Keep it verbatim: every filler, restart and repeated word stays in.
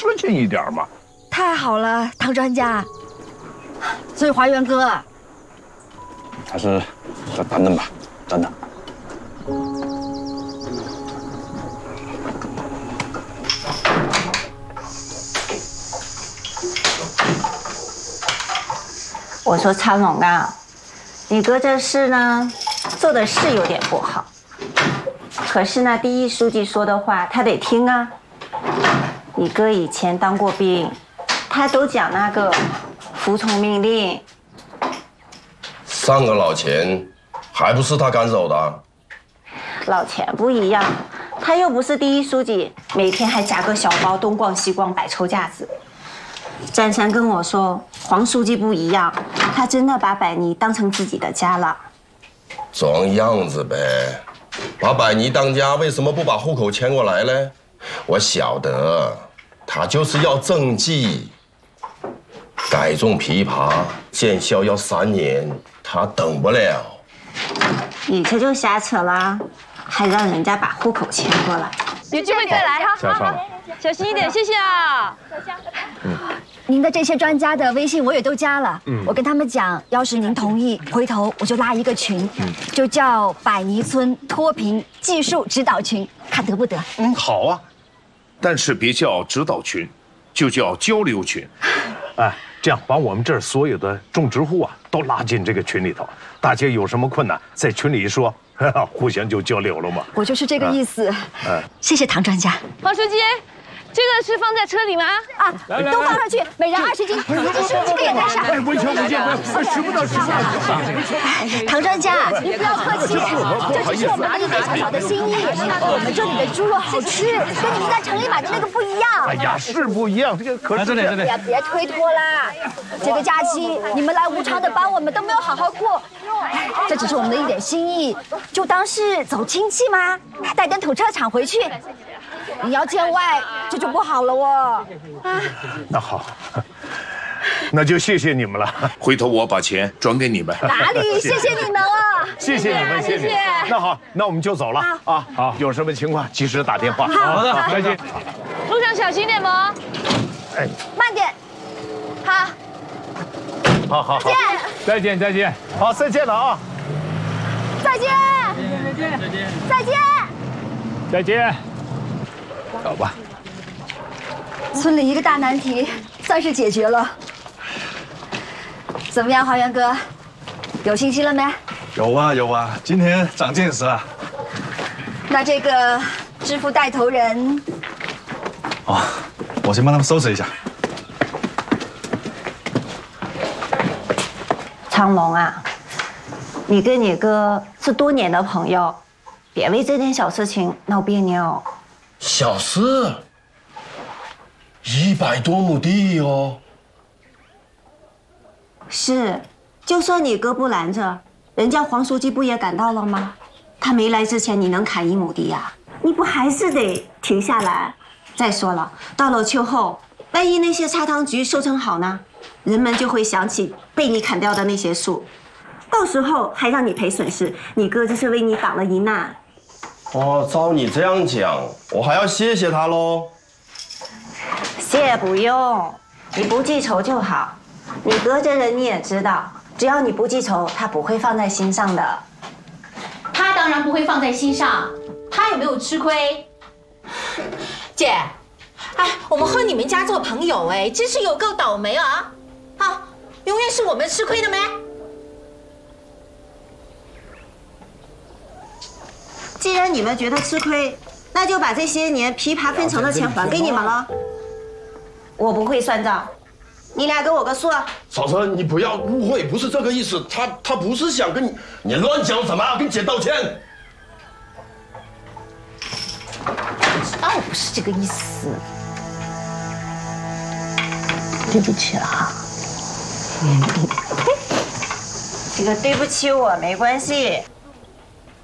顺心一点嘛。 太好了，唐专家。所以华元哥， 还是再等等吧，等等。 我说昌龙啊，你哥这事呢，做的是有点不好，可是呢，第一书记说的话他得听啊。你哥以前当过兵，他都讲那个服从命令。 上个老钱还不是他赶走的？ 老钱不一样，他又不是第一书记，每天还夹个小包东逛西逛摆臭架子。詹山跟我说，黄书记不一样，他真的把百尼当成自己的家了。 装样子呗，把百尼当家，为什么不把户口迁过来呢？我晓得，他就是要政绩。改种枇杷见效要三年，他等不了。 你这就瞎扯啦，还让人家把户口迁过来。 有机会再来哈。 下上。 小心一点，谢谢啊。 嗯，您的这些专家的微信我也都加了。嗯，我跟他们讲，要是您同意，回头我就拉一个群，嗯，就叫百尼村脱贫技术指导群，看得不得？ 嗯，好啊，但是别叫指导群，就叫交流群。哎，这样把我们这儿所有的种植户啊都拉进这个群里头，大家有什么困难在群里一说，互相就交流了嘛。 我就是这个意思。 嗯， 谢谢唐专家。 黄书记，这个是放在车里吗？ 啊，都放上去，每人二十斤。这个也带上。 哎，文强文强，吃不到吃不到。 唐专家，您不要客气，这只是我们的一点小小的心意。我们这里的猪肉好吃，跟您在城里买的那个不一样。 哎呀，是不一样，这个可是。 别别推脱啦，这个假期你们来无偿的帮我们，都没有好好过。这只是我们的一点心意，就当是走亲戚嘛，带点土特产回去。你要见外，这就不好了哦。啊， 那好，那就谢谢你们了。回头我把钱转给你们。 哪里？谢谢你们了。 谢谢你们，谢谢。那好，那我们就走了啊。好，有什么情况及时打电话。 好的，再见。 路上小心点吗？ 哎，慢点。好。 好好好。再见，再见。好，再见了啊。 再见。 再见，再见。 再见。 再见。走吧。 村里一个大难题算是解决了。怎么样，华元哥，有信心了没？ 有啊有啊，今天长见识了。 那这个支付带头人， 哦，我先帮他们收拾一下。 昌龙啊，你跟你哥是多年的朋友，别为这点小事情闹别扭。 小事，一百多亩地哦。 是，就算你哥不拦着，人家黄书记不也赶到了吗？他没来之前，你能砍一亩地呀？你不还是得停下来？再说了，到了秋后，万一那些茶汤菊收成好呢，人们就会想起被你砍掉的那些树，到时候还让你赔损失，你哥这是为你挡了一难。 哦，照你这样讲，我还要谢谢他喽。 谢不用，你不记仇就好。你哥这人你也知道，只要你不记仇，他不会放在心上的。 他当然不会放在心上，他有没有吃亏？姐，哎，我们和你们家做朋友，哎，真是有够倒霉啊！啊，永远是我们吃亏的没？ 既然你们觉得吃亏，那就把这些年枇杷分成的钱还给你们了。我不会算账，你俩给我个数。 嫂子，你不要误会，不是这个意思。他他不是想跟你，你乱讲什么？跟姐道歉。 知道我不是这个意思，对不起了哈。 这个对不起我没关系。